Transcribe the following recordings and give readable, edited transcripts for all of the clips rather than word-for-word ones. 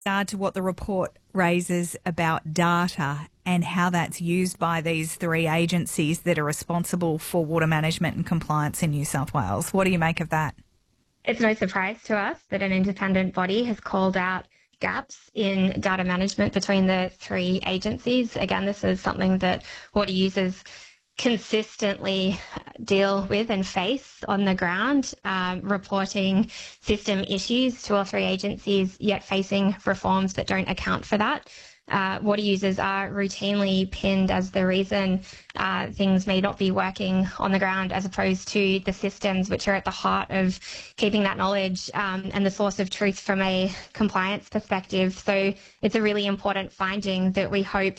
regard to what the report raises about data and how that's used by these three agencies that are responsible for water management and compliance in New South Wales. What do you make of that? It's no surprise to us that an independent body has called out gaps in data management between the three agencies. Again, this is something that water users consistently deal with and face on the ground, reporting system issues to all three agencies, yet facing reforms that don't account for that. Water users are routinely pinned as the reason things may not be working on the ground, as opposed to the systems which are at the heart of keeping that knowledge and the source of truth from a compliance perspective. So it's a really important finding that we hope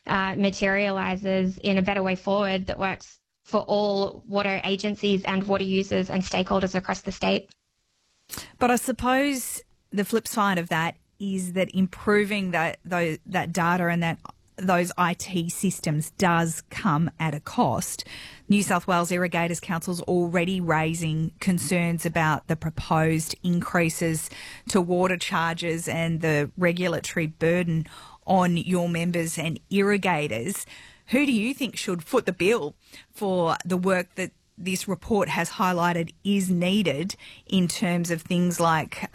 materialises in a better way forward that works for all water agencies and water users and stakeholders across the state. But I suppose the flip side of that is that improving that data and those IT systems does come at a cost. New South Wales Irrigators Council's already raising concerns about the proposed increases to water charges and the regulatory burden on your members and irrigators. Who do you think should foot the bill for the work that this report has highlighted is needed in terms of things like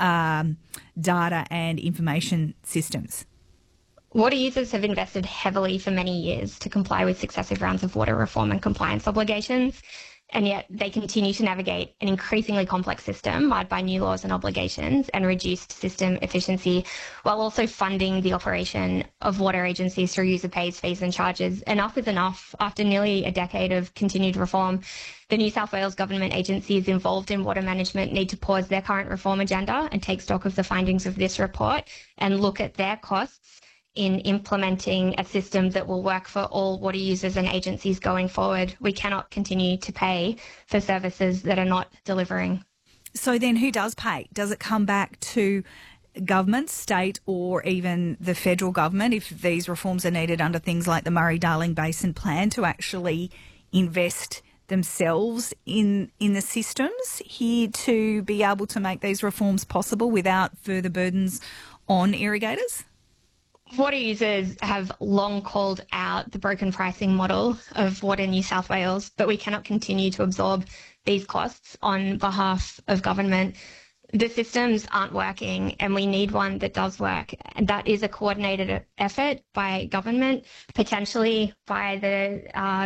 data and information systems? Water users have invested heavily for many years to comply with successive rounds of water reform and compliance obligations, and yet they continue to navigate an increasingly complex system marred by new laws and obligations and reduced system efficiency, while also funding the operation of water agencies through user pays, fees and charges. Enough is enough. After nearly a decade of continued reform, the New South Wales government agencies involved in water management need to pause their current reform agenda and take stock of the findings of this report and look at their costs in implementing a system that will work for all water users and agencies going forward. We cannot continue to pay for services that are not delivering. So then who does pay? Does it come back to government, state or even the federal government if these reforms are needed under things like the Murray-Darling Basin Plan to actually invest themselves in the systems here to be able to make these reforms possible without further burdens on irrigators? Water users have long called out the broken pricing model of Water New South Wales, but we cannot continue to absorb these costs on behalf of government. The systems aren't working and we need one that does work. And that is a coordinated effort by government, potentially by the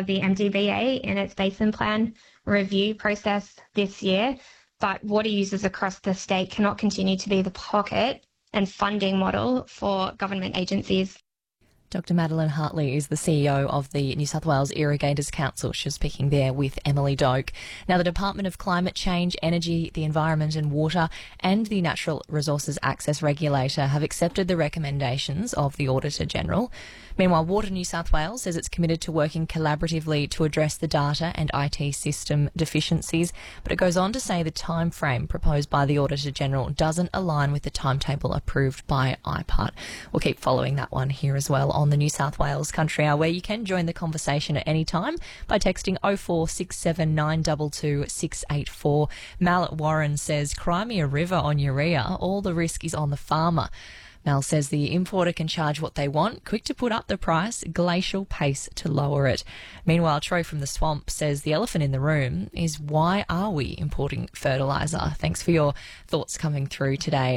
MDBA in its basin plan review process this year. But water users across the state cannot continue to be the pocket and funding model for government agencies. Dr. Madeline Hartley is the CEO of the New South Wales Irrigators Council. She was speaking there with Emily Doak. Now, the Department of Climate Change, Energy, the Environment and Water and the Natural Resources Access Regulator have accepted the recommendations of the Auditor-General. Meanwhile, Water New South Wales says it's committed to working collaboratively to address the data and IT system deficiencies, but it goes on to say the time frame proposed by the Auditor-General doesn't align with the timetable approved by IPART. We'll keep following that one here as well on the New South Wales Country Hour, where you can join the conversation at any time by texting 0467 922 684. Mal Warren says, cry me a river on urea, all the risk is on the farmer. Mal says the importer can charge what they want, quick to put up the price, glacial pace to lower it. Meanwhile, Troy from the Swamp says the elephant in the room is why are we importing fertiliser? Thanks for your thoughts coming through today.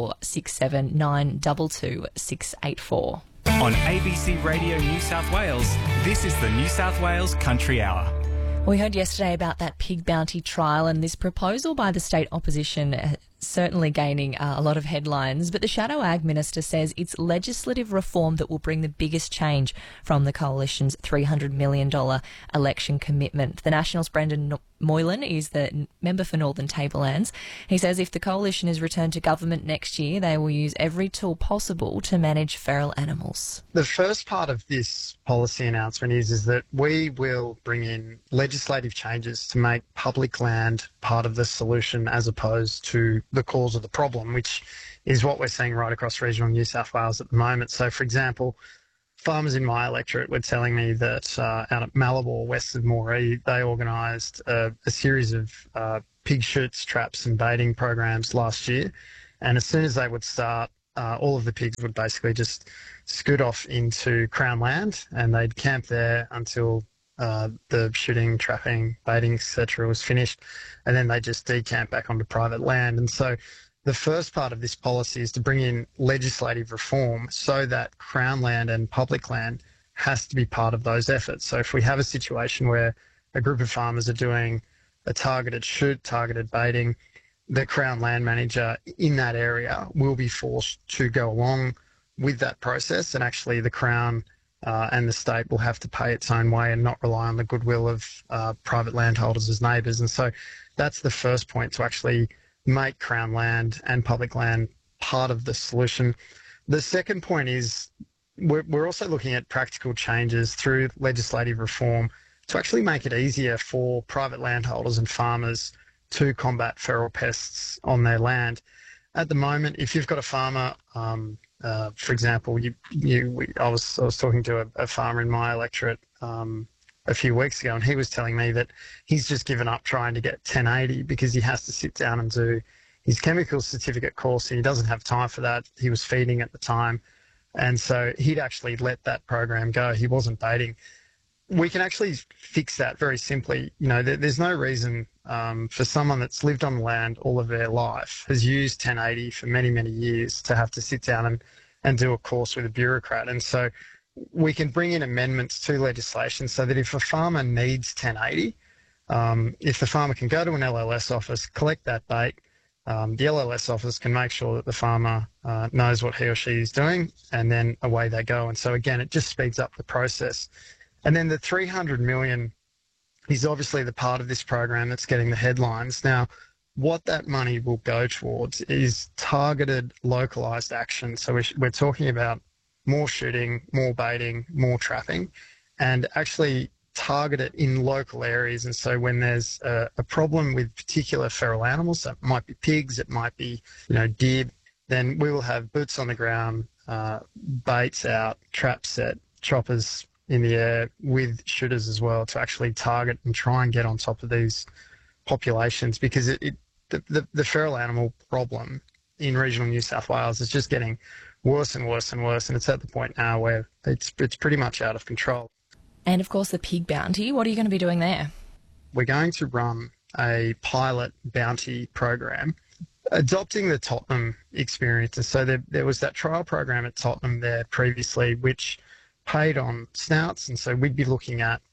0467 922 684. On ABC Radio New South Wales, this is the New South Wales Country Hour. We heard yesterday about that pig bounty trial and this proposal by the state opposition certainly gaining a lot of headlines, but the Shadow Ag Minister says it's legislative reform that will bring the biggest change from the Coalition's $300 million election commitment. The National's Brendan Moylan is the member for Northern Tablelands. He says if the Coalition is returned to government next year, they will use every tool possible to manage feral animals. The first part of this policy announcement is that we will bring in legislative changes to make public land part of the solution as opposed to the cause of the problem, which is what we're seeing right across regional New South Wales at the moment. So, for example, farmers in my electorate were telling me that out at Malibor, west of Moree, they organised a series of pig chutes, traps and baiting programs last year. And as soon as they would start all of the pigs would basically just scoot off into Crown land, and they'd camp there until the shooting, trapping, baiting, etc. was finished, and then they just decamp back onto private land. And so the first part of this policy is to bring in legislative reform so that Crown land and public land has to be part of those efforts. So if we have a situation where a group of farmers are doing a targeted shoot, targeted baiting, the Crown land manager in that area will be forced to go along with that process, and actually the Crown and the state will have to pay its own way and not rely on the goodwill of private landholders as neighbours. And so that's the first point, to actually make Crown land and public land part of the solution. The second point is we're also looking at practical changes through legislative reform to actually make it easier for private landholders and farmers to combat feral pests on their land. At the moment, if you've got a farmer, for example, I was talking to a farmer in my electorate a few weeks ago, and he was telling me that he's just given up trying to get 1080 because he has to sit down and do his chemical certificate course, and he doesn't have time for that. He was feeding at the time, and so he'd actually let that program go. He wasn't baiting. We can actually fix that very simply. You know, there's no reason for someone that's lived on land all of their life, has used 1080 for many, many years, to have to sit down and do a course with a bureaucrat. And so we can bring in amendments to legislation so that if a farmer needs 1080, if the farmer can go to an LLS office, collect that bait, the LLS office can make sure that the farmer knows what he or she is doing, and then away they go. And so, again, it just speeds up the process. And then the 300 million is obviously the part of this program that's getting the headlines. Now, what that money will go towards is targeted, localised action. So we're talking about more shooting, more baiting, more trapping, and actually target it in local areas. And so when there's a problem with particular feral animals, so it might be pigs, it might be, deer, then we will have boots on the ground, baits out, traps set, choppers in the air with shooters as well, to actually target and try and get on top of these populations, because the feral animal problem in regional New South Wales is just getting worse and worse and worse, and it's at the point now where it's pretty much out of control. And of course the pig bounty, what are you going to be doing there? We're going to run a pilot bounty program adopting the Tottenham experience. And so there was that trial program at Tottenham there previously which paid on snouts, and so we'd be looking at